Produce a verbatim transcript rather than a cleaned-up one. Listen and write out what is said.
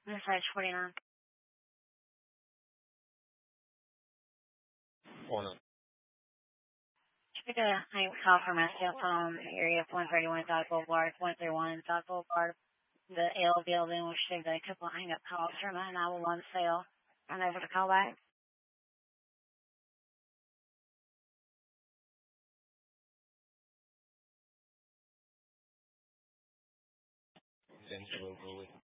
Message forty-nine. One. Should get a I call from my cell phone area of one thirty-one South Boulevard, one thirty-one South Boulevard. The L building, which should get a couple of hang up calls from my nine one one cell. Unable to call back. Then we'll go with